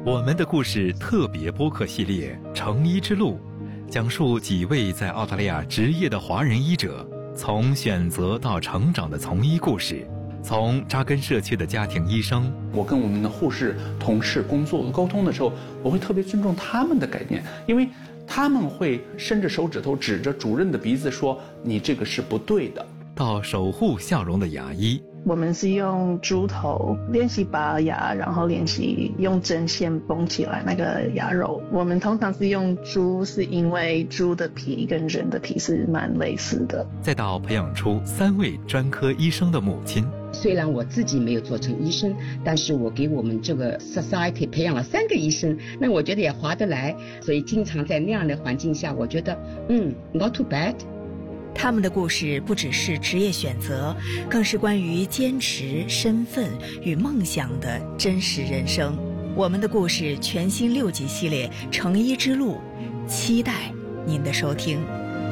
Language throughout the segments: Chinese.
我们的故事特别播客系列《成医之路》，讲述几位在澳大利亚执业的华人医者从选择到成长的从医故事，从扎根社区的家庭医生。 我跟我们的护士同事工作沟通的时候，我会特别尊重他们的概念，因为他们会伸着手指头指着主任的鼻子说你这个是不对的。 到守护笑容的牙医， 我们是用猪头练习拔牙，然后练习用针线绷起来那个牙肉。我们通常是用猪，是因为猪的皮跟人的皮是蛮类似的。 再到培养出3位专科医生的母亲。 虽然我自己没有做成医生，但是我给我们这个 society 培养了3个医生，那我觉得也划得来。所以经常在那样的环境下，我觉得not too bad。 他们的故事不只是职业选择，更是关于坚持、身份与梦想的真实人生。我们的故事全新6集系列《成医之路》，期待您的收听。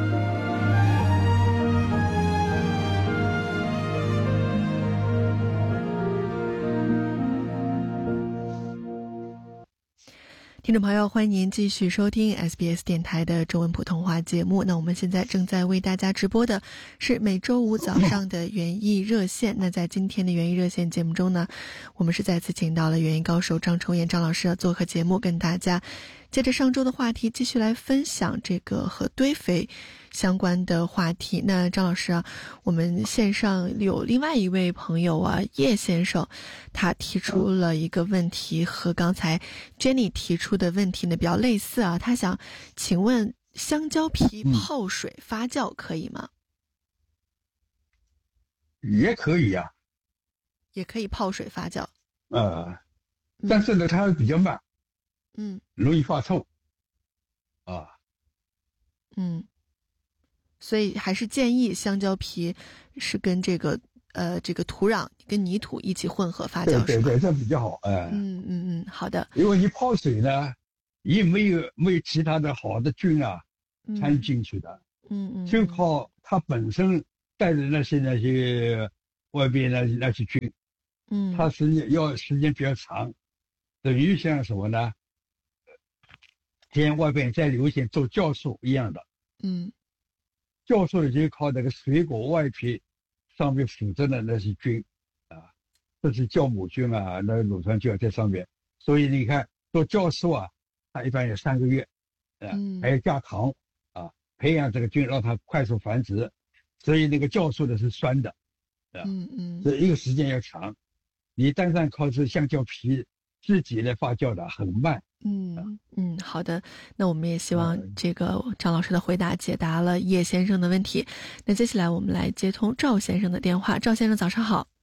听众朋友，欢迎您继续收听 SBS 电台的中文普通话节目。那我们现在正在为大家直播的是每周五早上的园艺热线。那在今天的园艺热线节目中呢，我们是再次请到了园艺高手张崇彦张老师做客节目，跟大家接着上周的话题继续来分享这个和堆肥相关的话题。那张老师啊，我们线上有另外一位朋友啊，叶先生，他提出了一个问题，和刚才 Jenny 提出的问题呢比较类似啊。他想请问，香蕉皮泡水发酵可以吗？ 也可以啊， 也可以泡水发酵。 但是呢，它比较慢，容易发臭啊。 所以还是建议香蕉皮是跟这个土壤跟泥土一起混合发酵。 对，这比较好。 好的。 因为你泡水呢，也没有其他的好的菌啊掺进去的。就靠它本身带的那些外边那些菌。它要时间比较长，等于像什么呢？像外边再流行做酵素一样的。酵素就靠那个水果外皮上面附着的那些菌啊，这是酵母菌啊，那乳酸菌在上面。所以你看做酵素啊，它一般有3个月，还要加糖啊，培养这个菌让它快速繁殖。所以那个酵素的是酸的，所以一个时间要长。你单单靠这香蕉皮自己来发酵的很慢。 好的。那我们也希望这个张老师的回答解答了叶先生的问题。那接下来我们来接通赵先生的电话。赵先生早上好。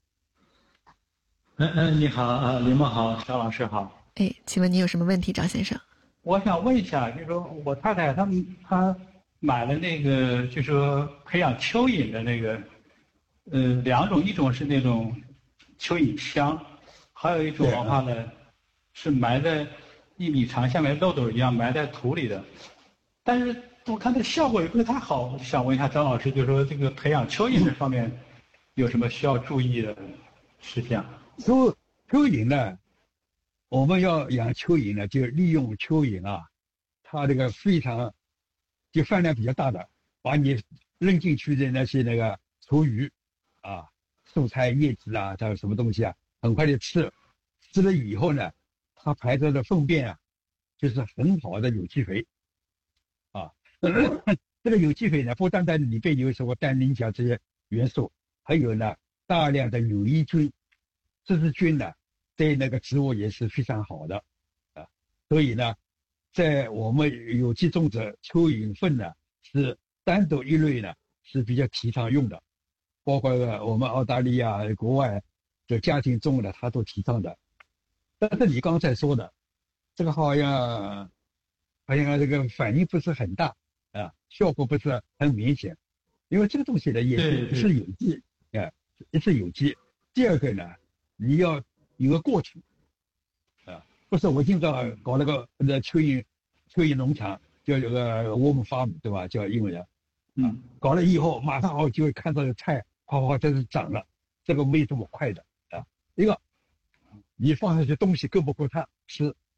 你好，你们好，张老师好。 请问你有什么问题，赵先生？ 我想问一下，就是说我太太她买了那个就是说培养蚯蚓的那个2种，一种是那种蚯蚓箱，还有一种的话呢是埋在1米长，像漏斗一样埋在土里的。但是我看这效果也不是太好，想问一下张老师，就是说这个培养蚯蚓这方面有什么需要注意的事项？ 说蚯蚓呢，我们要养蚯蚓呢，就利用蚯蚓啊，它这个非常就饭量比较大的，把你扔进去的那个厨余啊、蔬菜叶子啊，它有什么东西啊，很快就吃了以后呢，它排出的粪便啊，就是很好的有机肥啊。这个有机肥呢，不单单里边有什么氮磷钾这些元素，还有呢大量的有益菌，这些菌呢对那个植物也是非常好的啊。所以呢，在我们有机种植，蚯蚓粪呢是单独一类呢是比较提倡用的，包括我们澳大利亚国外的家庭种的，它都提倡的。但是你刚才说的这个好像这个反应不是很大啊，效果不是很明显，因为这个东西呢也是有机啊，也是有机。第二个呢，你要有个过程啊，不是我经常搞那个蚯蚓农场，叫有个 worm farm 对吧？叫英文的，搞了以后马上就会看到菜哗在这长了，这个没这么快的啊。一个你放下去东西够不够它吃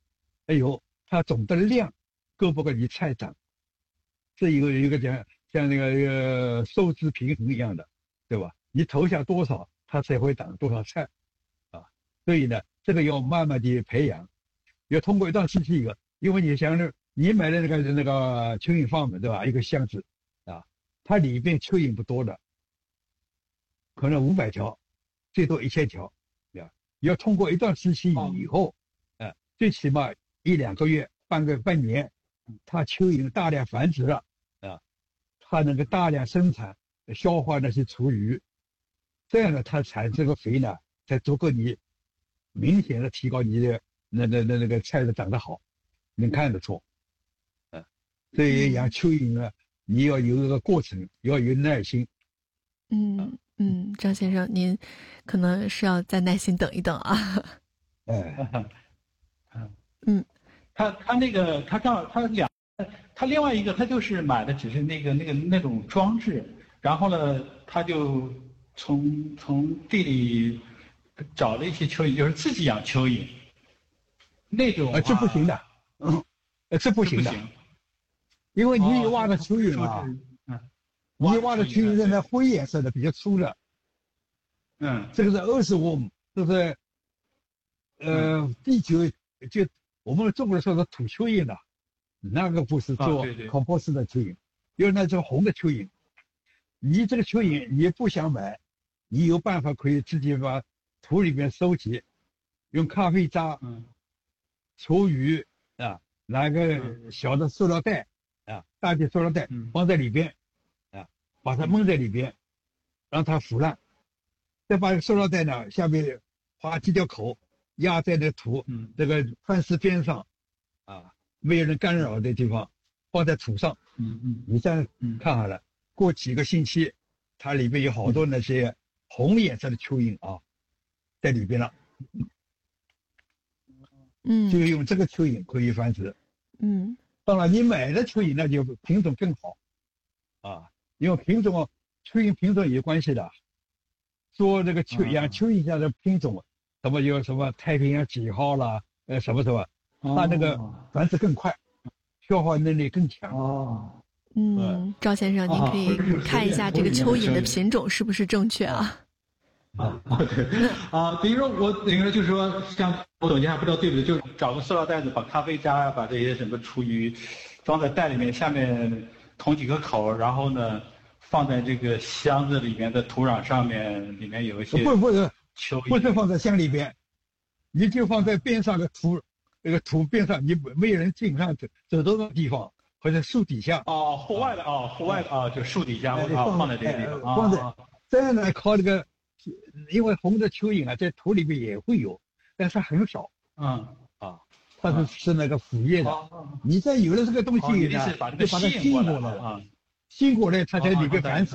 哎呦，它总的量够不够你菜长？这有一个像那个收支平衡一样的，对吧？你投下多少，它才会长多少菜啊。所以呢，这个要慢慢的培养，要通过一段时期因为你想着你买的那个蚯蚓放的，对吧？一个箱子啊，它里边蚯蚓不多的，可能500条，最多1000条，要通过一段时期以后，最起码1-2个月、半年，它蚯蚓大量繁殖了啊，它能够大量生产、消化那些厨余，这样呢，它产生个肥呢，才足够你明显的提高你的那个菜的长得好，能看得出，所以养蚯蚓呢，你要有一个过程，要有耐心。 张先生，您可能是要再耐心等一等啊。 他另外一个他就是买的只是那种装置，然后呢，他就从地里找了一些蚯蚓，就是自己养蚯蚓，那种这不行的，这不行的，因为你挖的蚯蚓啊，你挖的蚯蚓是那灰颜色的，比较粗的，这个是25，就是地球就我们中国人说的土蚯蚓的，那个不是做孔波斯的蚯蚓，因为那种红的蚯蚓，你这个蚯蚓你不想买，你有办法可以自己把土里面收集，用咖啡渣、厨余啊，拿个小的塑料袋啊，大的塑料袋放在里边啊，把它蒙在里边，让它腐烂，再把塑料袋呢下面划几条口，压在那土这个饭室边上啊，没有人干扰的地方，放在土上，你这样看好了，过几个星期，它里面有好多那些红颜色的蚯蚓啊，在里边了，就用这个蚯蚓可以繁殖，当然你买的蚯蚓那就品种更好，啊，因为品种蚯蚓品种有关系的，说这个养蚯蚓下的品种，什么有什么太平洋几号啦，什么，它那个繁殖更快，消化能力更强。 赵先生，您可以看一下这个蚯蚓的品种是不是正确啊？ 比如说我等于就是说，像我总结还不知道对不对，就是找个塑料袋子，把咖啡渣、把这些什么厨余装在袋里面，下面捅几个口，然后呢放在这个箱子里面的土壤上面，里面有一些不是放在箱里边，你就放在边上的土边上，你没有人经常走到的地方，或者树底下。 户外的就树底下放在这个地方， 放在这样呢，靠这个。因为红的蚯蚓啊，在土里面也会有，但是很少。它是吃那个腐叶的。你再有了这个东西呢，就把它吸过来了。吸过来，它在里面繁殖。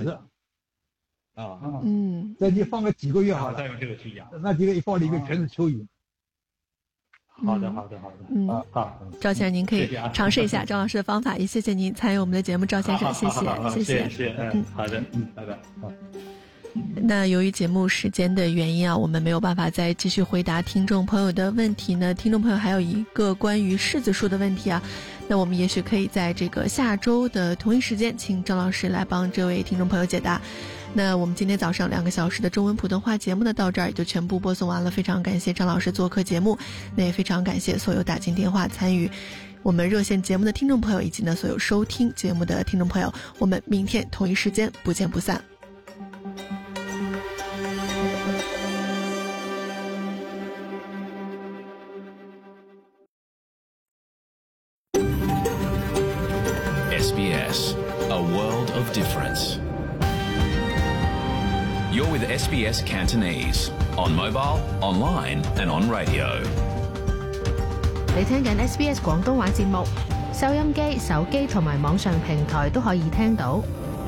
那你放个几个月好了， 再用这个去养。 那几个一放里面全是蚯蚓。 好的。好。 赵先生，您可以尝试一下赵老师的方法，也谢谢您参与我们的节目，赵先生，谢谢。 好的，拜拜。 那由于节目时间的原因啊，我们没有办法再继续回答听众朋友的问题呢。听众朋友还有一个关于柿子树的问题啊，那我们也许可以在这个下周的同一时间，请张老师来帮这位听众朋友解答。那我们今天早上2个小时的中文普通话节目呢，到这儿也就全部播送完了。非常感谢张老师做客节目，那也非常感谢所有打进电话参与我们热线节目的听众朋友，以及呢所有收听节目的听众朋友。我们明天同一时间不见不散。 SBS, a world of difference. You're with SBS Cantonese, on mobile, online and on radio. 你聽緊 SBS 廣東話節目，收音機、手機同埋網上平台都可以聽到。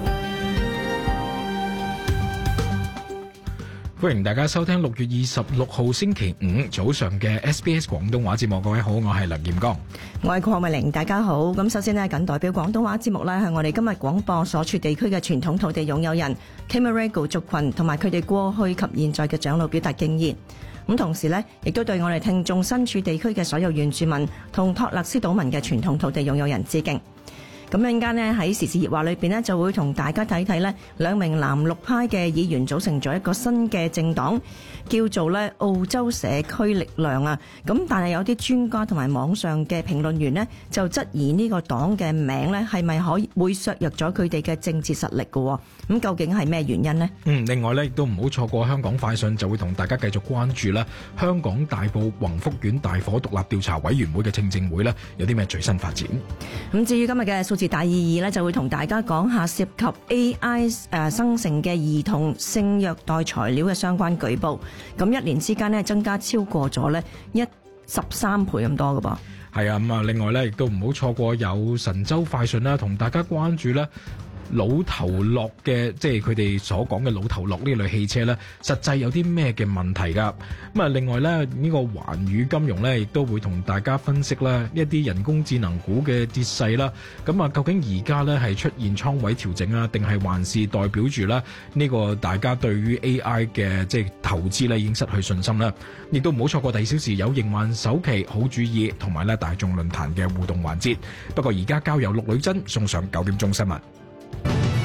歡迎大家收聽6月26號星期五早上嘅 SBS 廣東話節目。各位好，我係梁劍剛， 我係鄺美玲，大家好。咁首先呢，謹代表廣東話節目呢，向我哋今日廣播所處地區嘅傳統土地擁有人 Camaragal 族群同埋佢哋過去及現在嘅長老表達敬意。 咁同時呢，亦都對我哋聽眾身處地區嘅所有原住民同托勒斯島民嘅傳統土地擁有人致敬。咁陣間呢，喺時事熱話裏邊呢，就會同大家睇睇呢兩名藍綠派嘅議員組成咗一個新嘅政黨，叫做呢澳洲社區力量啊。咁但係有啲專家同埋網上嘅評論員呢，就質疑呢個黨嘅名呢係咪會削弱咗佢哋嘅政治實力嘅？咁究竟係咩原因呢？ 另外呢，亦都唔好錯過香港快訊，就會同大家繼續關注啦香港大埔宏福苑大火獨立調查委員會嘅聽證會呢有啲咩最新發展。 咁至於今日嘅數字大意義呢，就會同大家講下涉及 AI 生成嘅兒童性虐待材料嘅相關舉報。咁一年之間呢，增加超過咗呢13倍咁多㗎噃。 係啊，咁啊，另外呢，亦都唔好錯過有神州快訊啦，同大家關注呢老頭樂嘅，即係佢哋所講嘅老頭樂呢類汽車呢，實際有啲咩嘅問題㗎？咁啊，另外呢，呢個環宇金融呢，亦都會同大家分析啦一啲人工智能股嘅跌勢啦。咁啊，究竟而家呢係出現倉位調整啊，定係還是代表住啦呢個大家對於 AI 嘅即係投資呢已經失去信心啦？亦都唔好錯過第2小時有營運首期好主意同埋呢大眾論壇嘅互動環節。不過而家交由陸女珍送上9點鐘新聞。